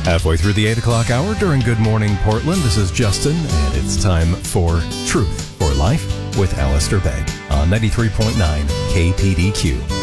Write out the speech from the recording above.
Halfway through the 8 o'clock hour during Good Morning Portland, this is Justin, and it's time for Truth for Life with Alistair Begg on 93.9 KPDQ.